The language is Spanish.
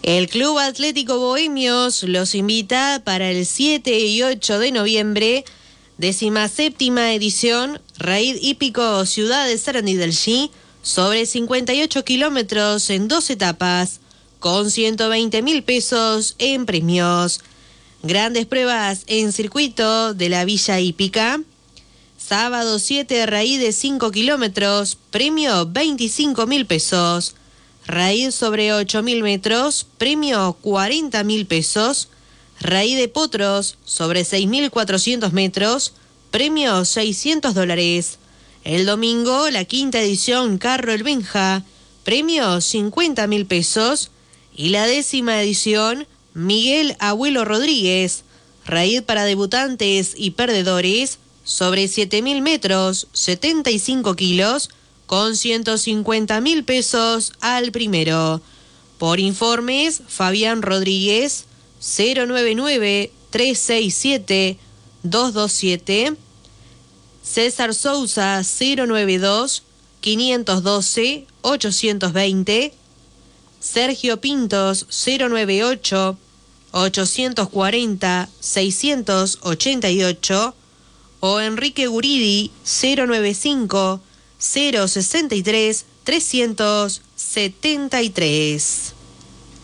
El Club Atlético Bohemios los invita para el 7 y 8 de noviembre, 17ª edición, Raid Hípico Ciudad de Sarandí del Chi, sobre 58 kilómetros en 2 etapas, con 120.000 pesos en premios. Grandes pruebas en circuito de la Villa Hípica. Sábado 7, raíz de 5 kilómetros, premio 25.000 pesos. Raíz sobre 8.000 metros, premio 40.000 pesos. Raíz de potros sobre 6.400 metros, premio $600. El domingo, la 5ª edición Carro El Benja, premio 50.000 pesos. Y la 10ª edición Miguel Abuelo Rodríguez, raíz para debutantes y perdedores, sobre 7.000 metros, 75 kilos, con 150.000 pesos al primero. Por informes, Fabián Rodríguez, 099-367-227, César Sousa, 092-512-820, Sergio Pintos, 098-840-688, o Enrique Guridi, 095-063-373.